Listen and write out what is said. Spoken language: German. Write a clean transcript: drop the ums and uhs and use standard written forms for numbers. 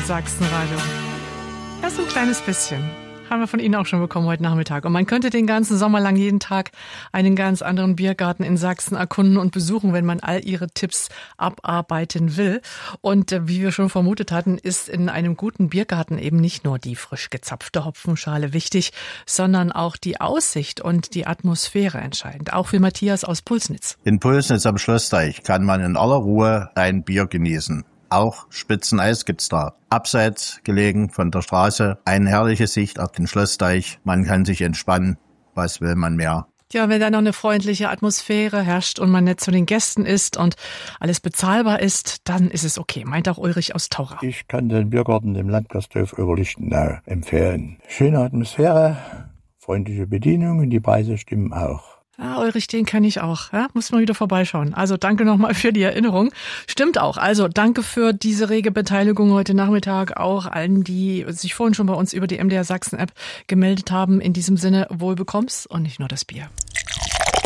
Sachsenradio. Das ist ein kleines bisschen. Haben wir von Ihnen auch schon bekommen heute Nachmittag. Und man könnte den ganzen Sommer lang jeden Tag einen ganz anderen Biergarten in Sachsen erkunden und besuchen, wenn man all Ihre Tipps abarbeiten will. Und wie wir schon vermutet hatten, ist in einem guten Biergarten eben nicht nur die frisch gezapfte Hopfenschale wichtig, sondern auch die Aussicht und die Atmosphäre entscheidend. Auch für Matthias aus Pulsnitz. In Pulsnitz am Schlossteich kann man in aller Ruhe ein Bier genießen. Auch Spitzeneis gibt's da. Abseits gelegen von der Straße, eine herrliche Sicht auf den Schlossteich. Man kann sich entspannen. Was will man mehr? Ja, wenn da noch eine freundliche Atmosphäre herrscht und man nett zu den Gästen ist und alles bezahlbar ist, dann ist es okay, meint auch Ulrich aus Taurach. Ich kann den Biergarten im Landgasthof Oberlichtenau empfehlen. Schöne Atmosphäre, freundliche Bedienung und die Preise stimmen auch. Ja, Ulrich, den kenne ich auch. Ja, muss mal wieder vorbeischauen. Also danke nochmal für die Erinnerung. Stimmt auch. Also danke für diese rege Beteiligung heute Nachmittag. Auch allen, die sich vorhin schon bei uns über die MDR Sachsen App gemeldet haben. In diesem Sinne, wohl bekomm's und nicht nur das Bier.